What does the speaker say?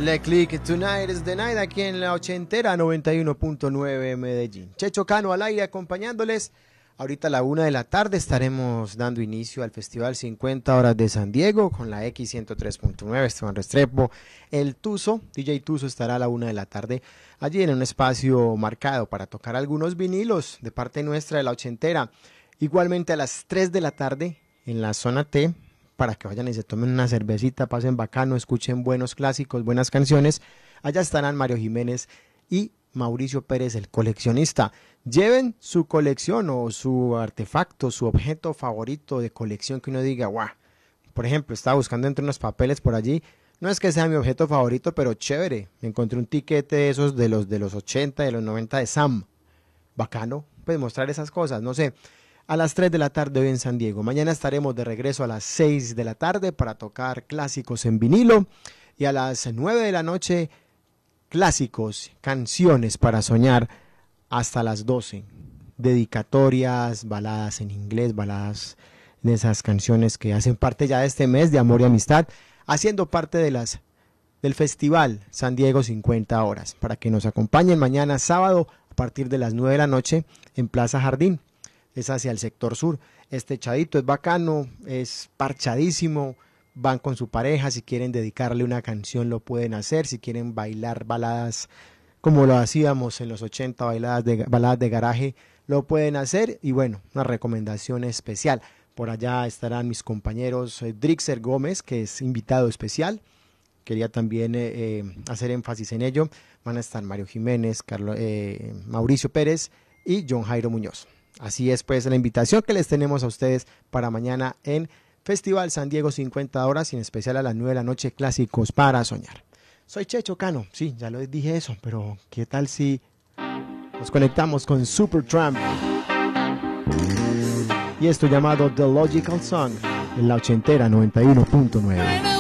Le Click Tonight is the Night aquí en la ochentera 91.9 Medellín. Checho Cano al aire acompañándoles. Ahorita a la 1 de la tarde estaremos dando inicio al Festival 50 Horas de San Diego con la X103.9, Esteban Restrepo. El Tuzo, DJ Tuzo estará a la 1 de la tarde allí en un espacio marcado para tocar algunos vinilos de parte nuestra de la ochentera. Igualmente a las 3 de la tarde en la zona T, para que vayan y se tomen una cervecita, pasen bacano, escuchen buenos clásicos, buenas canciones. Allá estarán Mario Jiménez y Mauricio Pérez, el coleccionista. Lleven su colección o su artefacto, su objeto favorito de colección que uno diga, guau. Por ejemplo, estaba buscando entre unos papeles por allí. No es que sea mi objeto favorito, pero chévere. Me encontré un tiquete de esos de los 80, de los 90 de Sam. Bacano, pues mostrar esas cosas, no sé. A las 3 de la tarde hoy en San Diego. Mañana estaremos de regreso a las 6 de la tarde para tocar clásicos en vinilo. Y a las 9 de la noche, clásicos, canciones para soñar hasta las 12. Dedicatorias, baladas en inglés, baladas de esas canciones que hacen parte ya de este mes de amor y amistad, haciendo parte de del Festival San Diego 50 Horas. Para que nos acompañen mañana sábado a partir de las 9 de la noche en Plaza Jardín. Es hacia el sector sur. Este echadito es bacano, es parchadísimo. Van con su pareja, si quieren dedicarle una canción lo pueden hacer, si quieren bailar baladas como lo hacíamos en los 80, baladas de garaje, lo pueden hacer. Y bueno, una recomendación especial. Por allá estarán mis compañeros Drixer Gómez, que es invitado especial. Quería también hacer énfasis en ello. Van a estar Mario Jiménez, Mauricio Pérez y John Jairo Muñoz. Así es pues la invitación que les tenemos a ustedes para mañana en Festival San Diego 50 Horas y en especial a las 9 de la noche, clásicos para soñar. Soy Checho Cano, sí, ya les dije eso, pero ¿qué tal si nos conectamos con Supertramp? Y esto llamado The Logical Song en la ochentera 91.9.